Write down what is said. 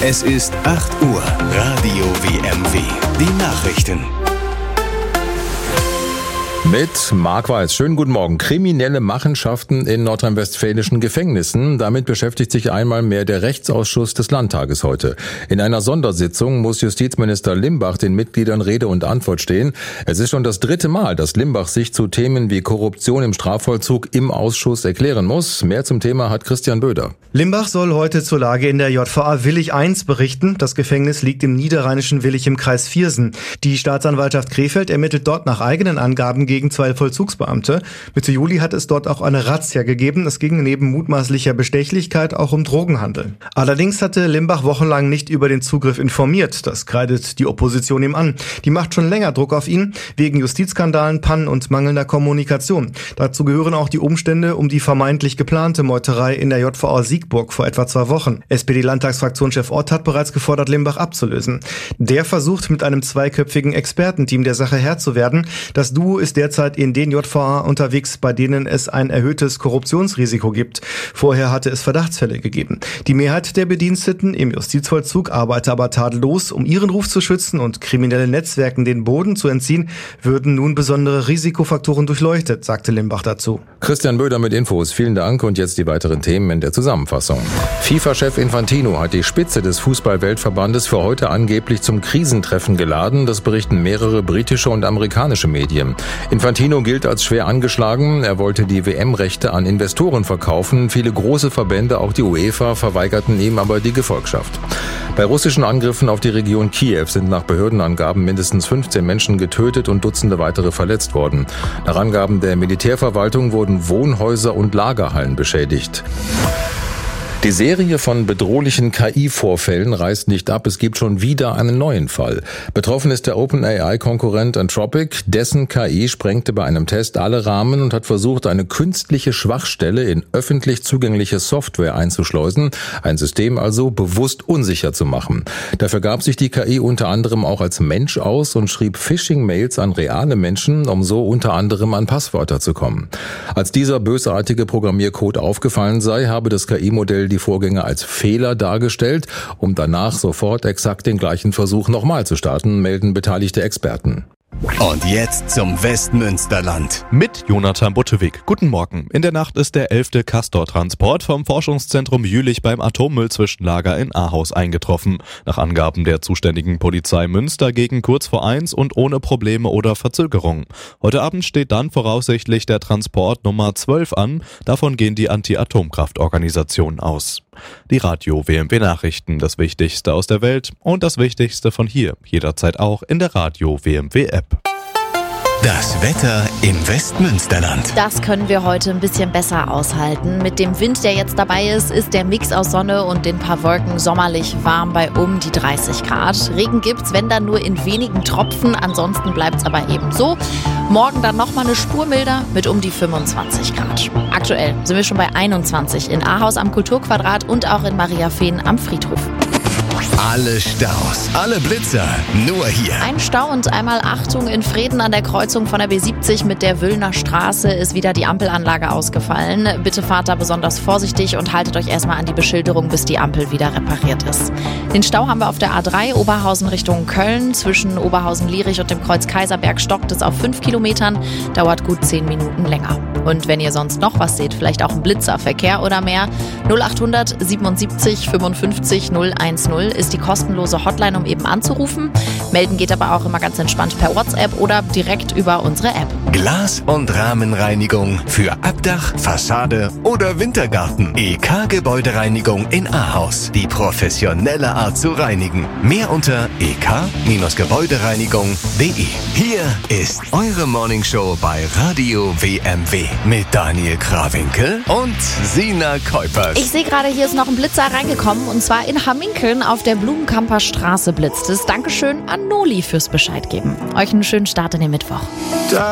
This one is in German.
Es ist 8 Uhr. Radio WMW. Die Nachrichten. Mit Marc Weiß. Schönen guten Morgen. Kriminelle Machenschaften in nordrhein-westfälischen Gefängnissen. Damit beschäftigt sich einmal mehr der Rechtsausschuss des Landtages heute. In einer Sondersitzung muss Justizminister Limbach den Mitgliedern Rede und Antwort stehen. Es ist schon das 3. Mal, dass Limbach sich zu Themen wie Korruption im Strafvollzug im Ausschuss erklären muss. Mehr zum Thema hat Christian Böder. Limbach soll heute zur Lage in der JVA Willich I berichten. Das Gefängnis liegt im niederrheinischen Willich im Kreis Viersen. Die Staatsanwaltschaft Krefeld ermittelt dort nach eigenen Angaben gegen 2 Vollzugsbeamte. Mitte Juli hat es dort auch eine Razzia gegeben. Es ging neben mutmaßlicher Bestechlichkeit auch um Drogenhandel. Allerdings hatte Limbach wochenlang nicht über den Zugriff informiert. Das kreidet die Opposition ihm an. Die macht schon länger Druck auf ihn, wegen Justizskandalen, Pannen und mangelnder Kommunikation. Dazu gehören auch die Umstände um die vermeintlich geplante Meuterei in der JVA Siegburg vor etwa 2 Wochen. SPD-Landtagsfraktionschef Ott hat bereits gefordert, Limbach abzulösen. Der versucht mit einem 2-köpfigen Expertenteam der Sache Herr zu werden. Das Duo ist derzeit in den JVA unterwegs, bei denen es ein erhöhtes Korruptionsrisiko gibt. Vorher hatte es Verdachtsfälle gegeben. Die Mehrheit der Bediensteten im Justizvollzug arbeite aber tadellos. Um ihren Ruf zu schützen und kriminellen Netzwerken den Boden zu entziehen, würden nun besondere Risikofaktoren durchleuchtet, sagte Limbach dazu. Christian Böder mit Infos. Vielen Dank und jetzt die weiteren Themen in der Zusammenfassung. FIFA-Chef Infantino hat die Spitze des Fußball-Weltverbandes für heute angeblich zum Krisentreffen geladen. Das berichten mehrere britische und amerikanische Medien. Infantino gilt als schwer angeschlagen. Er wollte die WM-Rechte an Investoren verkaufen. Viele große Verbände, auch die UEFA, verweigerten ihm aber die Gefolgschaft. Bei russischen Angriffen auf die Region Kiew sind nach Behördenangaben mindestens 15 Menschen getötet und Dutzende weitere verletzt worden. Nach Angaben der Militärverwaltung wurden Wohnhäuser und Lagerhallen beschädigt. Die Serie von bedrohlichen KI-Vorfällen reißt nicht ab. Es gibt schon wieder einen neuen Fall. Betroffen ist der OpenAI-Konkurrent Anthropic. Dessen KI sprengte bei einem Test alle Rahmen und hat versucht, eine künstliche Schwachstelle in öffentlich zugängliche Software einzuschleusen. Ein System also bewusst unsicher zu machen. Dafür gab sich die KI unter anderem auch als Mensch aus und schrieb Phishing-Mails an reale Menschen, um so unter anderem an Passwörter zu kommen. Als dieser bösartige Programmiercode aufgefallen sei, habe das KI-Modell die Vorgänge als Fehler dargestellt, um danach sofort exakt den gleichen Versuch nochmal zu starten, melden beteiligte Experten. Und jetzt zum Westmünsterland. Mit Jonathan Buttewig. Guten Morgen. In der Nacht ist der 11. Castor-Transport vom Forschungszentrum Jülich beim Atommüllzwischenlager in Ahaus eingetroffen. Nach Angaben der zuständigen Polizei Münster gegen kurz vor 1 und ohne Probleme oder Verzögerung. Heute Abend steht dann voraussichtlich der Transport Nummer 12 an. Davon gehen die Anti-Atomkraft-Organisationen aus. Die Radio WMW Nachrichten, das Wichtigste aus der Welt und das Wichtigste von hier. Jederzeit auch in der Radio WMW App. Das Wetter im Westmünsterland. Das können wir heute ein bisschen besser aushalten. Mit dem Wind, der jetzt dabei ist, ist der Mix aus Sonne und den paar Wolken sommerlich warm bei um die 30 Grad. Regen gibt's, wenn dann nur in wenigen Tropfen. Ansonsten bleibt's aber eben so. Morgen dann nochmal eine Spur milder mit um die 25 Grad. Aktuell sind wir schon bei 21 in Ahaus am Kulturquadrat und auch in Mariafehn am Friedhof. Alle Staus, alle Blitzer, nur hier. Ein Stau und einmal Achtung in Vreden an der Kreuzung von der B70 mit der Wüllner Straße ist wieder die Ampelanlage ausgefallen. Bitte fahrt da besonders vorsichtig und haltet euch erstmal an die Beschilderung, bis die Ampel wieder repariert ist. Den Stau haben wir auf der A3 Oberhausen Richtung Köln. Zwischen Oberhausen-Lierich und dem Kreuz Kaiserberg stockt es auf 5 Kilometern, dauert gut 10 Minuten länger. Und wenn ihr sonst noch was seht, vielleicht auch ein Blitzerverkehr oder mehr, 0800 77 55 010 ist die kostenlose Hotline, um eben anzurufen. Melden geht aber auch immer ganz entspannt per WhatsApp oder direkt über unsere App. Glas- und Rahmenreinigung für Abdach, Fassade oder Wintergarten. EK Gebäudereinigung in Ahaus. Die professionelle Art zu reinigen. Mehr unter ek-gebäudereinigung.de. Hier ist eure Morningshow bei Radio WMW mit Daniel Krawinkel und Sina Kuipers. Ich sehe gerade, hier ist noch ein Blitzer reingekommen und zwar in Hamminkeln auf der Blumenkamper Straße blitzt es. Dankeschön an Noli fürs Bescheid geben. Euch einen schönen Start in den Mittwoch.